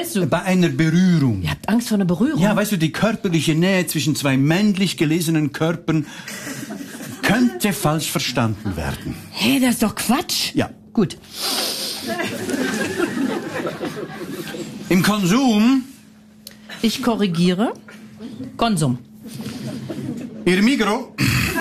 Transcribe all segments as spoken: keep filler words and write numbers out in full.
meinst du? Bei einer Berührung. Ihr habt Angst vor einer Berührung? Ja, weißt du, die körperliche Nähe zwischen zwei männlich gelesenen Körpern könnte falsch verstanden werden. Hey, das ist doch Quatsch. Ja. Gut. Im Konsum... Ich korrigiere. Konsum. Ihr Migro...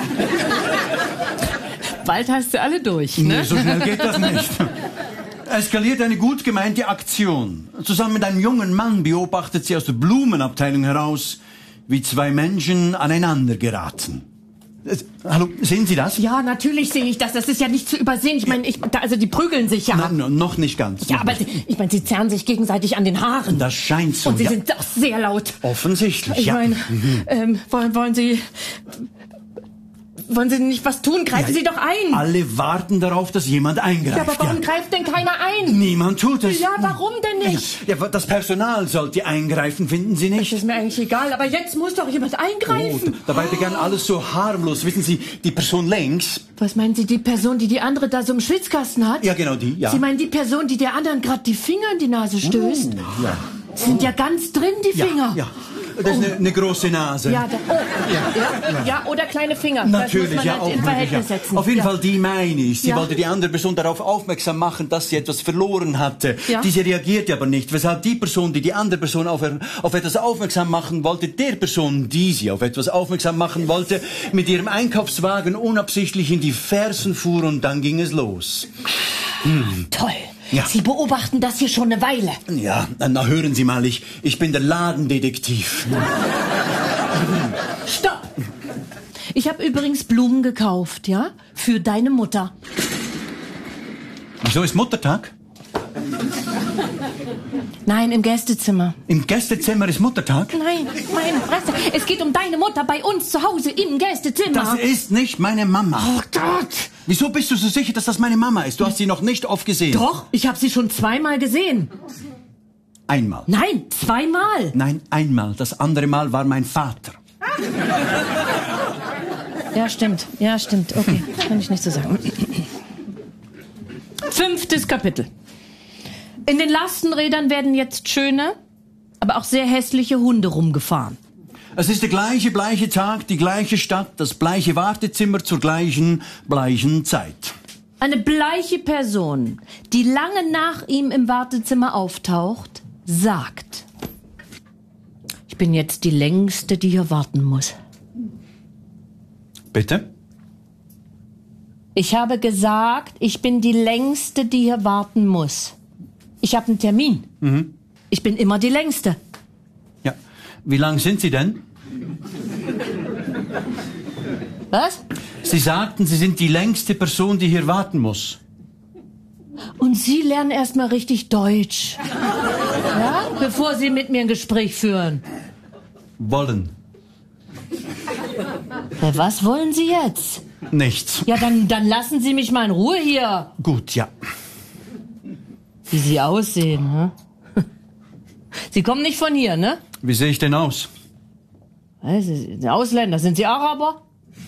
Bald hast du alle durch, ne? Nee, so schnell geht das nicht. Eskaliert eine gut gemeinte Aktion. Zusammen mit einem jungen Mann beobachtet sie aus der Blumenabteilung heraus, wie zwei Menschen aneinander geraten. Äh, hallo, sehen Sie das? Ja, natürlich sehe ich das. Das ist ja nicht zu übersehen. Ich meine, ich, da, also die prügeln sich ja. Nein, no, noch nicht ganz. Ja, noch aber nicht. sie, ich meine, sie zerren sich gegenseitig an den Haaren. Das scheint so. Und sie ja. sind auch sehr laut. Offensichtlich, Ich ja. meine, Mhm. ähm, wollen, wollen Sie... Wollen Sie nicht was tun? Greifen Ja, Sie doch ein. Alle warten darauf, dass jemand eingreift. Ja, aber warum ja. greift denn keiner ein? Niemand tut es. Ja, warum denn nicht? Ja, das Personal sollte eingreifen, finden Sie nicht? Das ist mir eigentlich egal, aber jetzt muss doch jemand eingreifen. Oh, dabei begann alles so harmlos. Wissen Sie, die Person längs... Was meinen Sie, die Person, die die andere da so im Schwitzkasten hat? Ja, genau die, ja. Sie meinen die Person, die der anderen gerade die Finger in die Nase stößt? Oh, ja. Sind ja ganz drin, die Ja, Finger. ja. Das ist eine, eine große Nase. Ja, da, oh, ja, ja. ja, oder kleine Finger. Natürlich, das muss man ja, halt auch in möglich, Verhältnis ja. setzen. Auf jeden ja. Fall, die meine ich. Sie Ja. wollte die andere Person darauf aufmerksam machen, dass sie etwas verloren hatte. Ja. Diese reagierte aber nicht, weshalb die Person, die die andere Person auf, auf etwas aufmerksam machen wollte, der Person, die sie auf etwas aufmerksam machen wollte, mit ihrem Einkaufswagen unabsichtlich in die Fersen fuhr und dann ging es los. Hm. Toll. Ja. Sie beobachten das hier schon eine Weile. Ja, na hören Sie mal, ich, ich bin der Ladendetektiv. Stopp! Ich habe übrigens Blumen gekauft, ja? Für deine Mutter. Wieso ist Muttertag? Nein, im Gästezimmer. Im Gästezimmer ist Muttertag? Nein, meine Fresse. Es geht um deine Mutter bei uns zu Hause im Gästezimmer. Das ist nicht meine Mama. Oh Gott! Wieso bist du so sicher, dass das meine Mama ist? Du hast sie noch nicht oft gesehen. Doch, ich habe sie schon zweimal gesehen. Einmal. Nein, zweimal. Nein, einmal. Das andere Mal war mein Vater. Ja, stimmt. Ja, stimmt. Okay, kann ich nicht so sagen. Fünftes Kapitel. In den Lastenrädern werden jetzt schöne, aber auch sehr hässliche Hunde rumgefahren. Es ist der gleiche bleiche Tag, die gleiche Stadt, das bleiche Wartezimmer zur gleichen bleichen Zeit. Eine bleiche Person, die lange nach ihm im Wartezimmer auftaucht, sagt: Ich bin jetzt die Längste, die hier warten muss. Bitte? Ich habe gesagt, ich bin die Längste, die hier warten muss. Ich habe einen Termin. Mhm. Ich bin immer die Längste. Ja. Wie lang sind Sie denn? Was? Sie sagten, Sie sind die längste Person, die hier warten muss. Und Sie lernen erstmal richtig Deutsch. Ja? Bevor Sie mit mir ein Gespräch führen. Wollen. Ja, was wollen Sie jetzt? Nichts. Ja, dann, dann lassen Sie mich mal in Ruhe hier. Gut, ja. Wie Sie aussehen, ne? Sie kommen nicht von hier, ne? Wie sehe ich denn aus? Was, Sie sind Ausländer. Sind Sie Araber?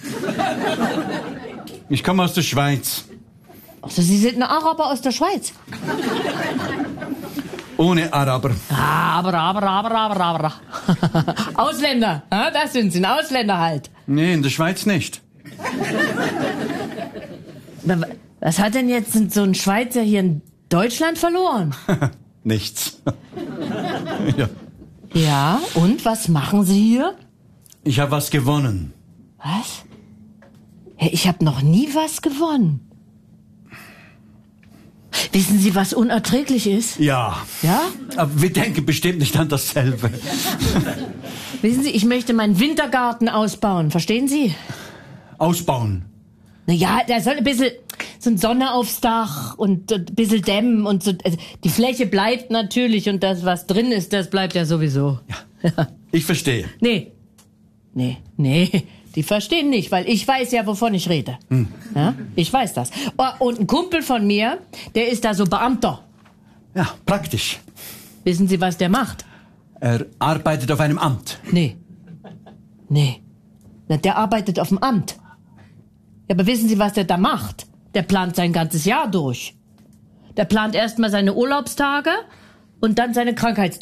Ich komme aus der Schweiz. Also Sie sind ein Araber aus der Schweiz. Ohne Araber. Aber, aber, aber, aber, aber. Ausländer, ja, das sind Sie, ein Ausländer halt. Nee, in der Schweiz nicht. Was hat denn jetzt so ein Schweizer hier in Deutschland verloren? Nichts. Ja. Ja, und was machen Sie hier? Ich habe was gewonnen. Was? Ja, ich habe noch nie was gewonnen. Wissen Sie, was unerträglich ist? Ja. Ja? Aber wir denken bestimmt nicht an dasselbe. Wissen Sie, ich möchte meinen Wintergarten ausbauen. Verstehen Sie? Ausbauen. Naja, da soll ein bisschen so ein Sonne aufs Dach und ein bisschen dämmen und so. Also die Fläche bleibt natürlich und das, was drin ist, das bleibt ja sowieso. Ja. Ich verstehe. Nee. Nee, nee. Die verstehen nicht, weil ich weiß ja, wovon ich rede. Hm. Ja, ich weiß das. Oh, und ein Kumpel von mir, der ist da so Beamter. Ja, praktisch. Wissen Sie, was der macht? Er arbeitet auf einem Amt. Nee. Nee. Na, der arbeitet auf dem Amt. Ja, aber wissen Sie, was der da macht? Der plant sein ganzes Jahr durch. Der plant erstmal seine Urlaubstage und dann seine Krankheitstage.